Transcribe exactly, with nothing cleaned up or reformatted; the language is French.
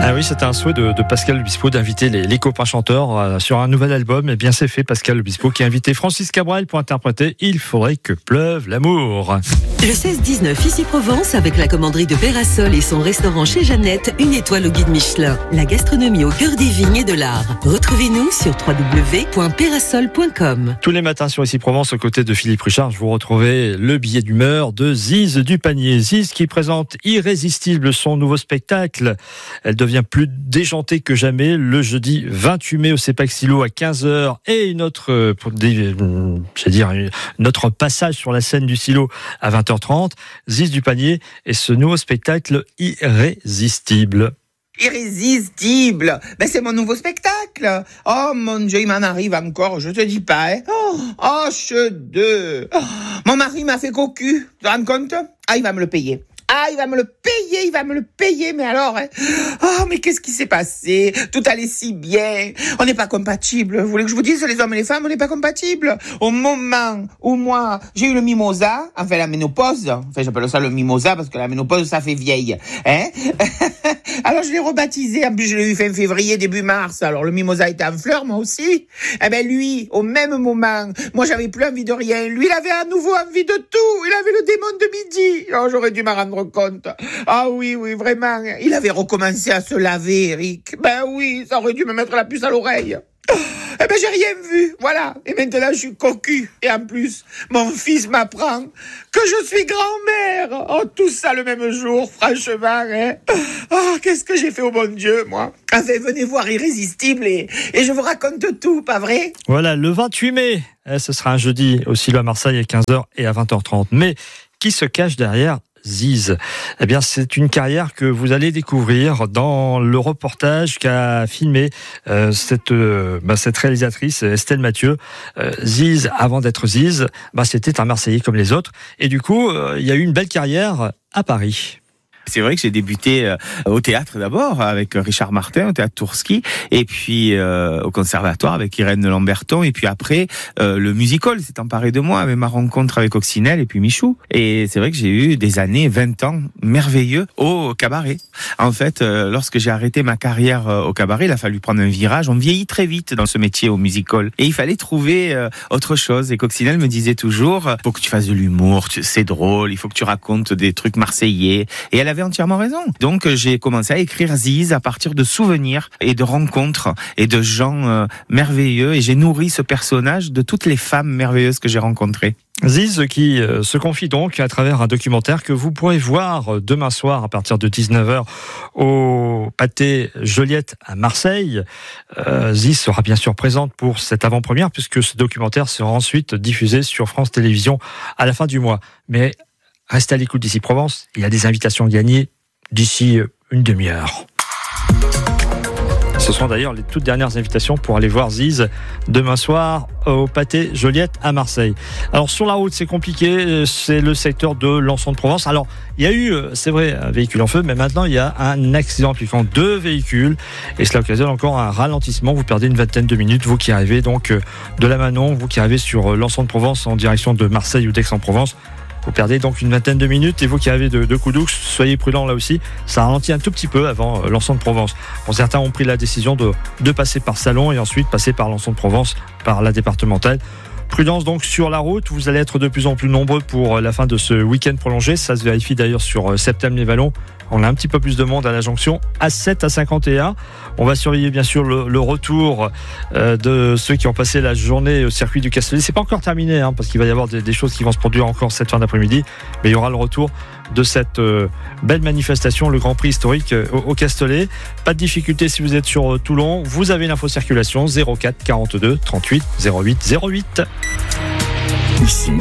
Ah oui, c'était un souhait de, de Pascal Obispo d'inviter les, les copains chanteurs euh, sur un nouvel album. Et bien c'est fait, Pascal Obispo qui a invité Francis Cabrel pour interpréter Il faudrait que pleuve l'amour. Le seize dix-neuf ici Provence avec la commanderie de Pérasol et son restaurant chez Jeannette, une étoile au guide Michelin. La gastronomie au cœur des vignes et de l'art. Retrouvez-nous sur w w w point pérasol point com. Tous les matins sur Ici Provence, aux côtés de Philippe Richard, vous retrouvez le billet d'humeur de Ziz du Panier. Ziz qui présente Irrésistible, son nouveau spectacle. Elle devient plus déjantée que jamais le jeudi vingt-huit mai au CEPAC Silo à quinze heures et notre, pour des, j'allais dire, notre passage sur la scène du Silo à vingt heures trente. Ziz du Panier et ce nouveau spectacle Irrésistible. Irrésistible, ben c'est mon nouveau spectacle. Oh mon Dieu, il m'en arrive encore, je te dis pas. Hein. Oh, oh che deux. Oh, mon mari m'a fait cocu, tu te rends compte? Ah, il va me le payer. Ah, il va me le payer, il va me le payer, mais alors, hein. Oh, mais qu'est-ce qui s'est passé? Tout allait si bien. On n'est pas compatibles. Vous voulez que je vous dise, les hommes et les femmes, on n'est pas compatibles. Au moment où moi, j'ai eu le mimosa, enfin la ménopause, enfin j'appelle ça le mimosa parce que la ménopause, ça fait vieille, hein. Alors je l'ai rebaptisé, en plus je l'ai eu fin février, début mars, alors le mimosa était en fleurs, moi aussi. Eh ben lui, au même moment, moi j'avais plus envie de rien, lui il avait à nouveau envie de tout, il avait le démon de midi. Oh, j'aurais dû m'en rendre compte. Ah oui, oui, vraiment, il avait recommencé à se laver, Eric. Ben oui, ça aurait dû me mettre la puce à l'oreille. Eh ben j'ai rien vu, voilà. Et maintenant je suis cocu. Et en plus, mon fils m'apprend que je suis grand-mère. Oh, tout ça le même jour, franchement. Hein. Oh, qu'est-ce que j'ai fait au bon Dieu, moi. Enfin, venez voir Irrésistible et, et je vous raconte tout, pas vrai? Voilà, le vingt-huit mai, ce sera un jeudi au Silo à Marseille à quinze heures et à vingt heures trente. Mais qui se cache derrière Ziz? Eh bien, c'est une carrière que vous allez découvrir dans le reportage qu'a filmé euh, cette, euh, bah, cette réalisatrice Estelle Mathieu. Euh, Ziz, avant d'être Ziz, bah, c'était un Marseillais comme les autres. Et du coup, euh, il y a eu une belle carrière à Paris. C'est vrai que j'ai débuté euh, au théâtre d'abord avec Richard Martin au théâtre Tourski et puis euh, au conservatoire avec Irène Lamberton et puis après euh, le musical s'est emparé de moi avec ma rencontre avec Coccinelle et puis Michou. Et c'est vrai que j'ai eu des années, vingt ans merveilleux au cabaret. En fait, euh, lorsque j'ai arrêté ma carrière euh, au cabaret, il a fallu prendre un virage. On vieillit très vite dans ce métier au musical et il fallait trouver euh, autre chose. Et Coccinelle me disait toujours, faut que tu fasses de l'humour, tu, c'est drôle, il faut que tu racontes des trucs marseillais. Et elle avait entièrement raison. Donc j'ai commencé à écrire Ziz à partir de souvenirs et de rencontres et de gens euh, merveilleux et j'ai nourri ce personnage de toutes les femmes merveilleuses que j'ai rencontrées. Ziz qui euh, se confie donc à travers un documentaire que vous pourrez voir demain soir à partir de dix-neuf heures au Pâté Joliette à Marseille. Euh, Ziz sera bien sûr présente pour cette avant-première puisque ce documentaire sera ensuite diffusé sur France Télévisions à la fin du mois. Mais restez à l'écoute d'Ici Provence, il y a des invitations gagnées d'ici une demi-heure. Ce sont d'ailleurs les toutes dernières invitations pour aller voir Ziz demain soir au Pâté Joliette à Marseille. Alors sur la route c'est compliqué, c'est le secteur de Lançon de Provence. Alors il y a eu, c'est vrai, un véhicule en feu, mais maintenant il y a un accident impliquant deux véhicules et cela occasionne encore un ralentissement. Vous perdez une vingtaine de minutes, vous qui arrivez donc de la Manon, vous qui arrivez sur Lançon de Provence en direction de Marseille ou d'Aix-en-Provence. Vous perdez donc une vingtaine de minutes et vous qui avez de, de coups d'oux, soyez prudents là aussi. Ça ralentit un tout petit peu avant euh, Lançon de Provence. Bon, certains ont pris la décision de, de passer par Salon et ensuite passer par Lançon de Provence, par la départementale. Prudence donc sur la route, vous allez être de plus en plus nombreux pour la fin de ce week-end prolongé. Ça se vérifie d'ailleurs sur Septem-les-Vallons. On a un petit peu plus de monde à la jonction A sept à cinquante et un. On va surveiller bien sûr le, le retour euh, de ceux qui ont passé la journée au circuit du Castellet. C'est pas encore terminé hein, parce qu'il va y avoir des, des choses qui vont se produire encore cette fin d'après-midi. Mais il y aura le retour de cette euh, belle manifestation, le Grand Prix historique euh, au, au Castellet. Pas de difficulté si vous êtes sur euh, Toulon. Vous avez l'info circulation zéro quatre quarante-deux trente-huit zéro huit zéro huit.